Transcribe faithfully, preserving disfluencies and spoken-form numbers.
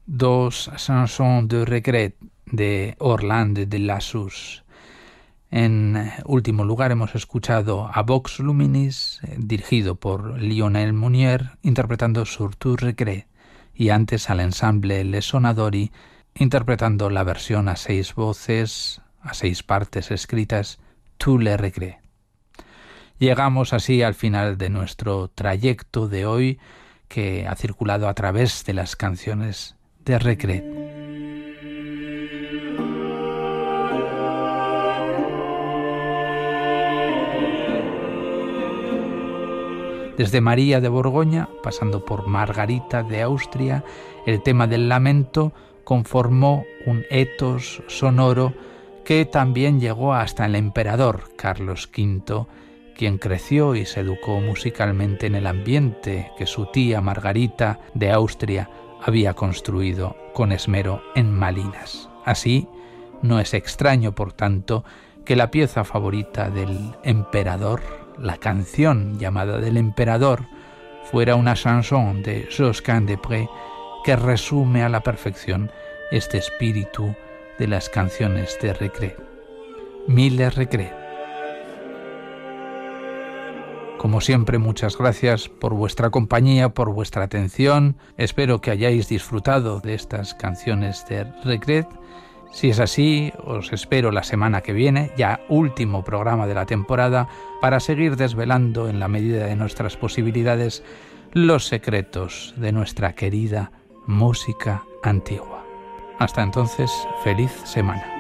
dos chansons de regret de Orlando de Lassus. En último lugar hemos escuchado a Vox Luminis, dirigido por Lionel Munier, interpretando Surtout Regret, y antes al ensamble Les Sonadori, interpretando la versión a seis voces, a seis partes escritas, Tous les regrets. Llegamos así al final de nuestro trayecto de hoy, que ha circulado a través de las canciones de Regret. Desde María de Borgoña, pasando por Margarita de Austria, el tema del lamento conformó un ethos sonoro que también llegó hasta el emperador Carlos quinto, quien creció y se educó musicalmente en el ambiente que su tía Margarita de Austria había construido con esmero en Malinas. Así, no es extraño, por tanto, que la pieza favorita del emperador, la canción llamada del emperador, fuera una chanson de Josquin des Prez que resume a la perfección este espíritu de las canciones de Regret. Mille regrets. Como siempre, muchas gracias por vuestra compañía, por vuestra atención. Espero que hayáis disfrutado de estas canciones de Regret. Si es así, os espero la semana que viene, ya último programa de la temporada, para seguir desvelando en la medida de nuestras posibilidades los secretos de nuestra querida música antigua. Hasta entonces, feliz semana.